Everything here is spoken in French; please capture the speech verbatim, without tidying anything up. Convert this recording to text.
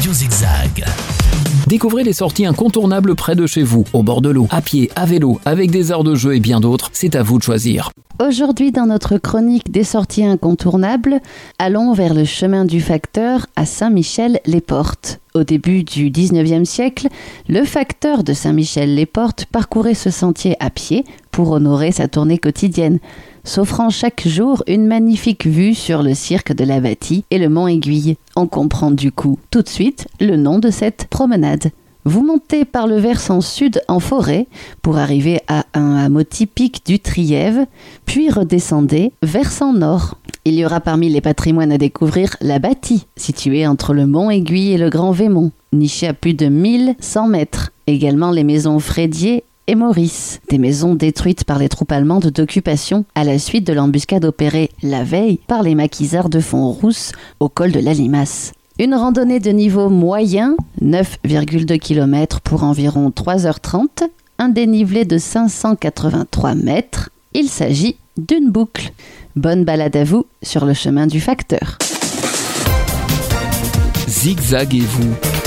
Radio Zigzag. Découvrez les sorties incontournables près de chez vous, au bord de l'eau, à pied, à vélo, avec des aires de jeu et bien d'autres. C'est à vous de choisir. Aujourd'hui, dans notre chronique des sorties incontournables, allons vers le chemin du Facteur à Saint-Michel-les-Portes. Au début du dix-neuvième siècle, le facteur de Saint-Michel-les-Portes parcourait ce sentier à pied pour honorer sa tournée quotidienne, s'offrant chaque jour une magnifique vue sur le cirque de la Bâtie et le mont Aiguille. On comprend du coup tout de suite le nom de cette promenade. Vous montez par le versant sud en forêt pour arriver à un hameau typique du Trièves, puis redescendez versant nord. Il y aura parmi les patrimoines à découvrir la Bâtie, située entre le mont Aiguille et le Grand Vémont, nichée à plus de mille cent mètres. Également les maisons Frédier et Maurice, des maisons détruites par les troupes allemandes d'occupation à la suite de l'embuscade opérée la veille par les maquisards de Font-Rousse au col de la Limace. Une randonnée de niveau moyen, neuf virgule deux kilomètres pour environ trois heures trente, un dénivelé de cinq cent quatre-vingt-trois mètres. Il s'agit d'une boucle. Bonne balade à vous sur le chemin du Facteur. Zigzaguez-vous.